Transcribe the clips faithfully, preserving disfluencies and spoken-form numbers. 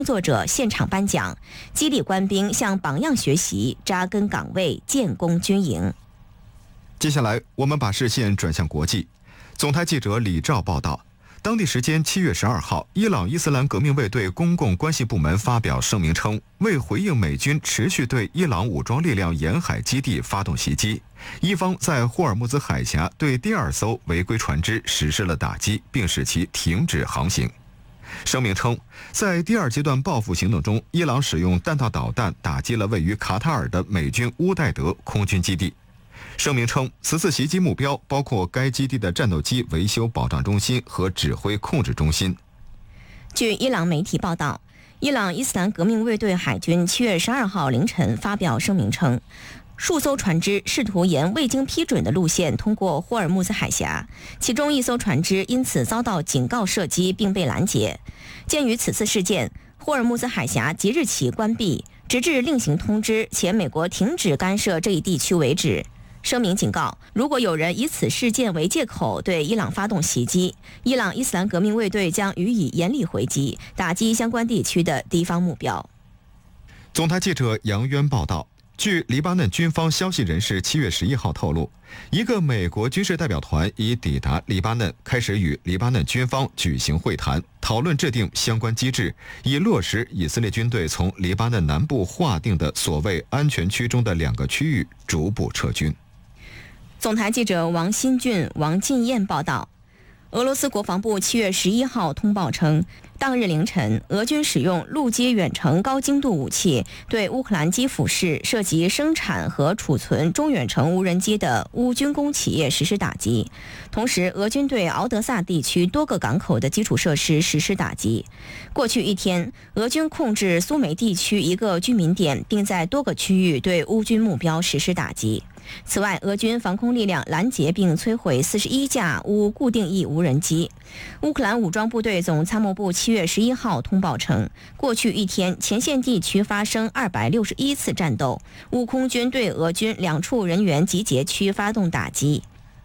作者现场颁奖，激励官兵向榜样学习，扎根岗位，建功军营。 接下来，我们把视线转向国际。总台记者李兆报道，当地时间七月十二号，伊朗伊斯兰革命卫队公共关系部门发表声明称，为回应美军持续对伊朗武装力量沿海基地发动袭击，伊方在霍尔木兹海峡对第二艘违规船只实施了打击，并使其停止航行。声明称，在第二阶段报复行动中，伊朗使用弹道导弹打击了位于卡塔尔的美军乌代德空军基地。声明称，此次袭击目标包括该基地的战斗机维修保障中心和指挥控制中心。 据伊朗媒体报道，伊朗伊斯兰革命卫队海军七月十二号凌晨发表声明称，数艘船只试图沿未经批准的路线通过霍尔木兹海峡，其中一艘船只因此遭到警告射击并被拦截。鉴于此次事件，霍尔木兹海峡即日起关闭，直至另行通知且美国停止干涉这一地区为止。声明警告，如果有人以此事件为借口对伊朗发动袭击，伊朗伊斯兰革命卫队将予以严厉回击，打击相关地区的敌方目标。 总台记者杨渊报道，据黎巴嫩军方消息人士七月十一号透露，一个美国军事代表团已抵达黎巴嫩，开始与黎巴嫩军方举行会谈，讨论制定相关机制，以落实以色列军队从黎巴嫩南部划定的所谓安全区中的两个区域逐步撤军。 总台记者王新俊、王进燕报道，俄罗斯国防部七月十一号通报称，当日凌晨，俄军使用陆基远程高精度武器对乌克兰基辅市涉及生产和储存中远程无人机的乌军工企业实施打击。同时，俄军对敖德萨地区多个港口的基础设施实施打击。过去一天，俄军控制苏梅地区一个居民点，并在多个区域对乌军目标实施打击。此外，俄军防空力量拦截并摧毁四十一架乌固定翼无人机。乌克兰武装部队总参谋部七月十一号通报称，过去一天前线地区发生二百六十一次战斗，乌空军对俄军两处人员集结区发动打击。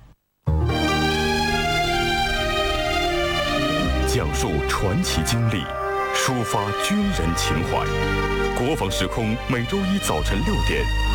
讲述传奇经历，抒发军人情怀。国防时空每周一早晨六点